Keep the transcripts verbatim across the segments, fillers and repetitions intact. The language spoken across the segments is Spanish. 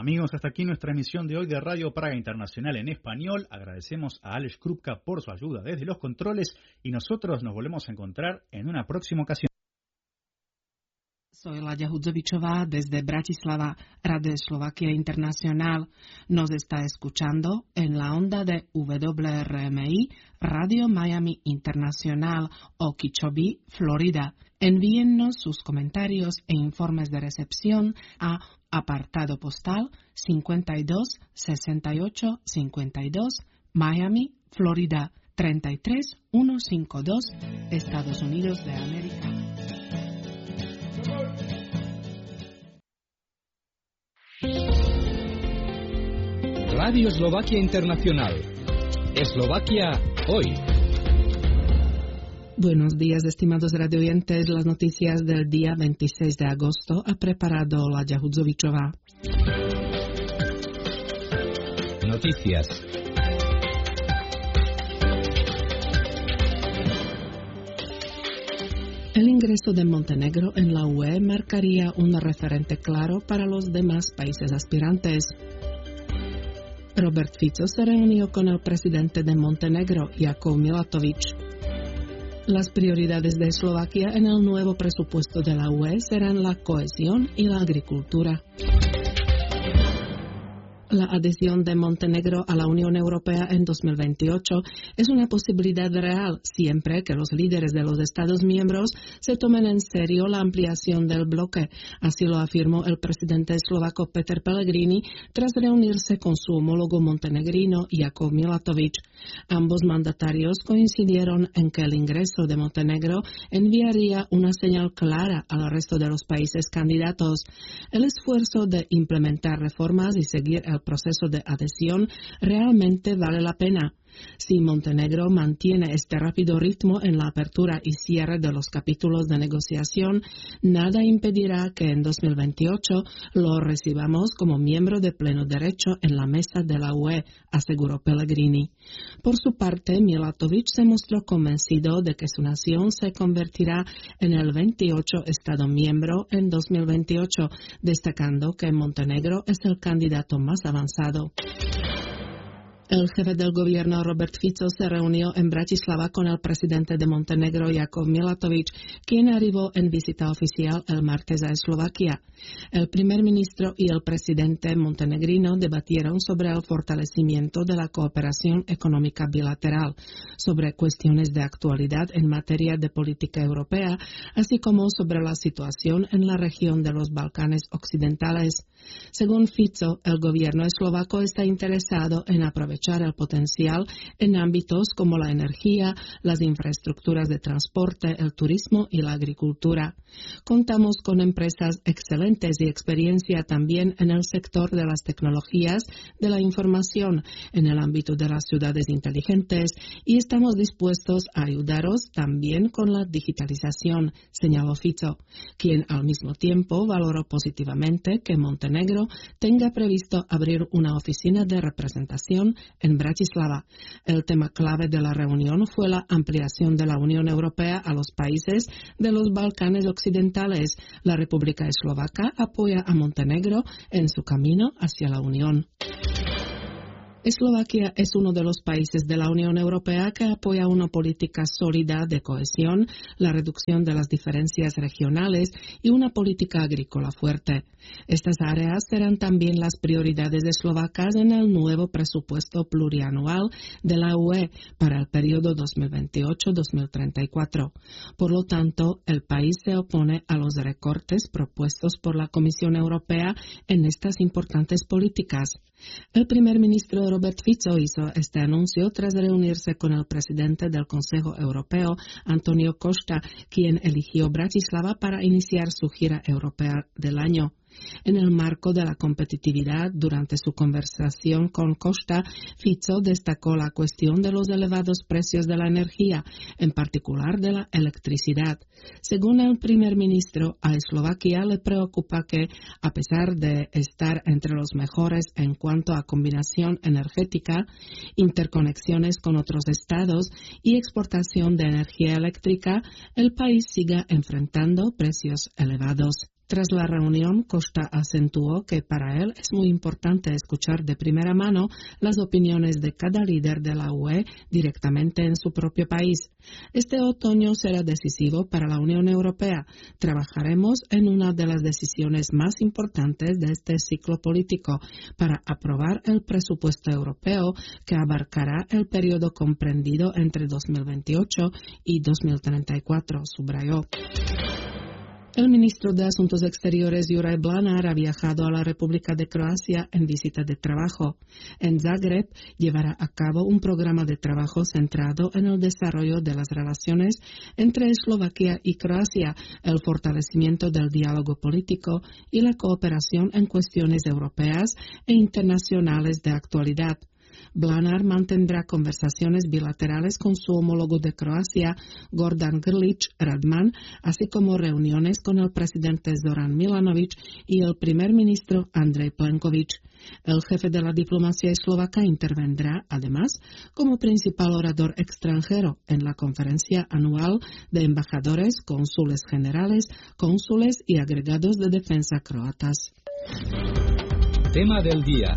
Amigos, hasta aquí nuestra emisión de hoy de Radio Praga Internacional en español. Agradecemos a Alex Krupka por su ayuda desde los controles y nosotros nos volvemos a encontrar en una próxima ocasión. Soy Ladia Hudzovičová desde Bratislava, Radio Slovakia Internacional. Nos está escuchando en la onda de W R M I, Radio Miami Internacional, Okeechobee, Florida. Envíennos sus comentarios e informes de recepción a apartado postal cincuenta y dos sesenta y ocho cincuenta y dos, Miami, Florida treinta y tres mil ciento cincuenta y dos, Estados Unidos de América. Radio Eslovaquia Internacional. Eslovaquia hoy. Buenos días, estimados radioyentes. Las noticias del día veintiséis de agosto ha preparado Ladia Hudzovičová. Noticias. El ingreso de Montenegro en la U E marcaría un referente claro para los demás países aspirantes. Robert Fico se reunió con el presidente de Montenegro, Jakov Milatović. Las prioridades de Eslovaquia en el nuevo presupuesto de la U E serán la cohesión y la agricultura. La adhesión de Montenegro a la Unión Europea en dos mil veintiocho es una posibilidad real siempre que los líderes de los Estados miembros se tomen en serio la ampliación del bloque. Así lo afirmó el presidente eslovaco Peter Pellegrini tras reunirse con su homólogo montenegrino Jakov Milatović. Ambos mandatarios coincidieron en que el ingreso de Montenegro enviaría una señal clara al resto de los países candidatos. El esfuerzo de implementar reformas y seguir el proceso de adhesión realmente vale la pena. Si Montenegro mantiene este rápido ritmo en la apertura y cierre de los capítulos de negociación, nada impedirá que en dos mil veintiocho lo recibamos como miembro de pleno derecho en la mesa de la U E, aseguró Pellegrini. Por su parte, Milatović se mostró convencido de que su nación se convertirá en el veintiocho Estado miembro en dos mil veintiocho, destacando que Montenegro es el candidato más avanzado. El jefe del gobierno Robert Fico se reunió en Bratislava con el presidente de Montenegro Jakov Milatović, quien arribó en visita oficial el martes a Eslovaquia. El primer ministro y el presidente montenegrino debatieron sobre el fortalecimiento de la cooperación económica bilateral, sobre cuestiones de actualidad en materia de política europea, así como sobre la situación en la región de los Balcanes occidentales. Según Fico, el gobierno eslovaco está interesado en aprovechar el potencial en ámbitos como la energía, las infraestructuras de transporte, el turismo y la agricultura. Contamos con empresas excelentes y experiencia también en el sector de las tecnologías de la información, en el ámbito de las ciudades inteligentes, y estamos dispuestos a ayudaros también con la digitalización, señaló Fico, quien al mismo tiempo valoró positivamente que Montenegro tenga previsto abrir una oficina de representación en Bratislava. El tema clave de la reunión fue la ampliación de la Unión Europea a los países de los Balcanes occidentales. La República Eslovaca apoya a Montenegro en su camino hacia la Unión. Eslovaquia es uno de los países de la Unión Europea que apoya una política sólida de cohesión, la reducción de las diferencias regionales y una política agrícola fuerte. Estas áreas serán también las prioridades eslovacas en el nuevo presupuesto plurianual de la U E para el periodo dos mil veintiocho a dos mil treinta y cuatro. Por lo tanto, el país se opone a los recortes propuestos por la Comisión Europea en estas importantes políticas. El primer ministro Robert Fico hizo este anuncio tras reunirse con el presidente del Consejo Europeo, Antonio Costa, quien eligió Bratislava para iniciar su gira europea del año. En el marco de la competitividad, durante su conversación con Costa, Fico destacó la cuestión de los elevados precios de la energía, en particular de la electricidad. Según el primer ministro, a Eslovaquia le preocupa que, a pesar de estar entre los mejores en cuanto a combinación energética, interconexiones con otros estados y exportación de energía eléctrica, el país siga enfrentando precios elevados. Tras la reunión, Costa acentuó que para él es muy importante escuchar de primera mano las opiniones de cada líder de la U E directamente en su propio país. Este otoño será decisivo para la Unión Europea. Trabajaremos en una de las decisiones más importantes de este ciclo político para aprobar el presupuesto europeo que abarcará el periodo comprendido entre dos mil veintiocho y dos mil treinta y cuatro, subrayó. El ministro de Asuntos Exteriores, Juraj Blanár, ha viajado a la República de Croacia en visita de trabajo. En Zagreb llevará a cabo un programa de trabajo centrado en el desarrollo de las relaciones entre Eslovaquia y Croacia, el fortalecimiento del diálogo político y la cooperación en cuestiones europeas e internacionales de actualidad. Blanár mantendrá conversaciones bilaterales con su homólogo de Croacia, Gordan Grlić Radman, así como reuniones con el presidente Zoran Milanović y el primer ministro Andrej Plenković. El jefe de la diplomacia eslovaca intervendrá, además, como principal orador extranjero en la conferencia anual de embajadores, cónsules generales, cónsules y agregados de defensa croatas. Tema del día.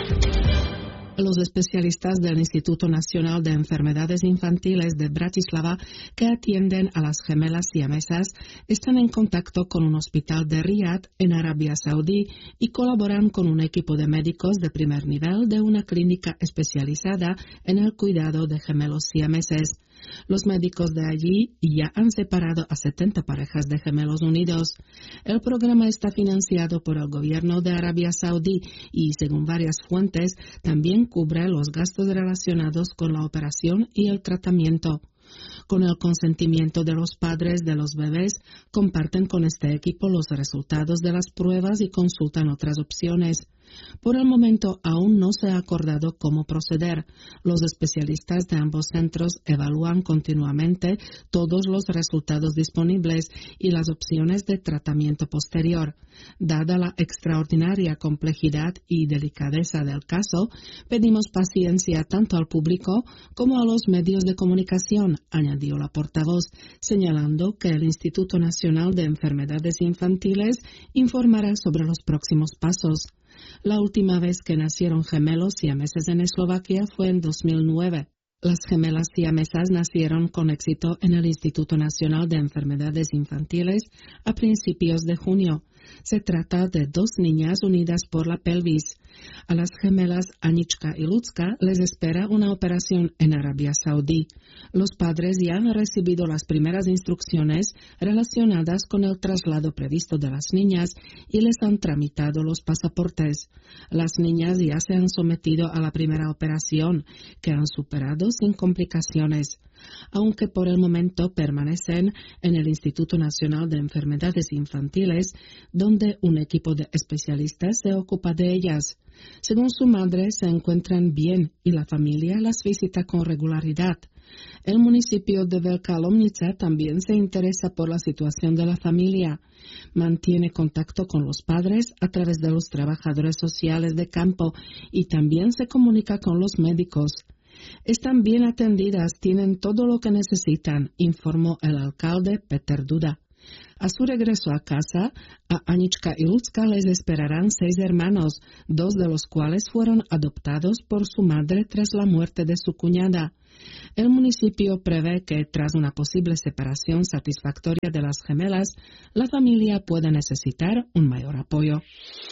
Los especialistas del Instituto Nacional de Enfermedades Infantiles de Bratislava, que atienden a las gemelas siamesas, están en contacto con un hospital de Riyad, en Arabia Saudí, y colaboran con un equipo de médicos de primer nivel de una clínica especializada en el cuidado de gemelos siameses. Los médicos de allí ya han separado a setenta parejas de gemelos unidos. El programa está financiado por el gobierno de Arabia Saudí y, según varias fuentes, también cubre los gastos relacionados con la operación y el tratamiento. Con el consentimiento de los padres de los bebés, comparten con este equipo los resultados de las pruebas y consultan otras opciones. Por el momento aún no se ha acordado cómo proceder. Los especialistas de ambos centros evalúan continuamente todos los resultados disponibles y las opciones de tratamiento posterior. Dada la extraordinaria complejidad y delicadeza del caso, pedimos paciencia tanto al público como a los medios de comunicación, añadió la portavoz, señalando que el Instituto Nacional de Enfermedades Infantiles informará sobre los próximos pasos. La última vez que nacieron gemelos siameses en Eslovaquia fue en dos mil nueve. Las gemelas siamesas nacieron con éxito en el Instituto Nacional de Enfermedades Infantiles a principios de junio. Se trata de dos niñas unidas por la pelvis. A las gemelas Anička y Lucka les espera una operación en Arabia Saudí. Los padres ya han recibido las primeras instrucciones relacionadas con el traslado previsto de las niñas y les han tramitado los pasaportes. Las niñas ya se han sometido a la primera operación, que han superado sin complicaciones, aunque por el momento permanecen en el Instituto Nacional de Enfermedades Infantiles, donde un equipo de especialistas se ocupa de ellas. Según su madre, se encuentran bien y la familia las visita con regularidad. El municipio de Velká Lomnica también se interesa por la situación de la familia. Mantiene contacto con los padres a través de los trabajadores sociales de campo y también se comunica con los médicos. Están bien atendidas, tienen todo lo que necesitan, informó el alcalde Peter Duda. A su regreso a casa, a Anička y Lucka les esperarán seis hermanos, dos de los cuales fueron adoptados por su madre tras la muerte de su cuñada. El municipio prevé que, tras una posible separación satisfactoria de las gemelas, la familia pueda necesitar un mayor apoyo.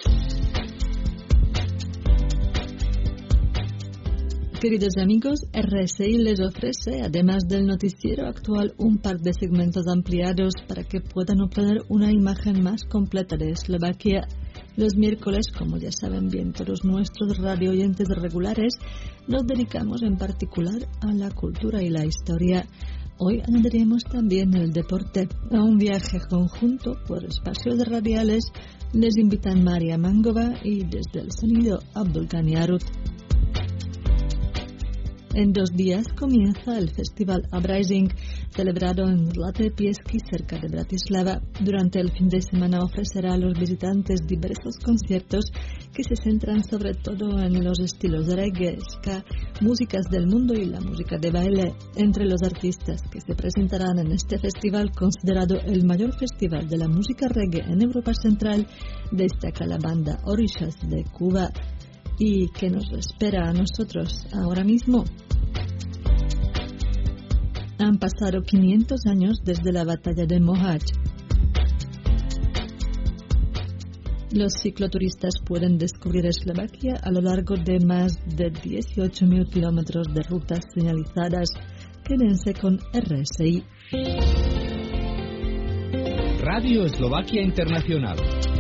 Queridos amigos, R S I les ofrece, además del noticiero actual, un par de segmentos ampliados para que puedan obtener una imagen más completa de Eslovaquia. Los miércoles, como ya saben bien todos nuestros radio oyentes regulares, nos dedicamos en particular a la cultura y la historia. Hoy añadiremos también el deporte. A un viaje conjunto por espacios radiales les invitan Maria Mangova y desde el sonido Abdulgani Arut. En dos días comienza el Festival Uprising, celebrado en Zlaté Piesky, cerca de Bratislava. Durante el fin de semana ofrecerá a los visitantes diversos conciertos que se centran sobre todo en los estilos reggae, ska, músicas del mundo y la música de baile. Entre los artistas que se presentarán en este festival, considerado el mayor festival de la música reggae en Europa Central, destaca la banda Orishas de Cuba. ¿Y qué nos espera a nosotros ahora mismo? Han pasado quinientos años desde la batalla de Mohač. Los cicloturistas pueden descubrir Eslovaquia a lo largo de más de dieciocho mil kilómetros de rutas señalizadas. Quédense con R S I. Radio Eslovaquia Internacional.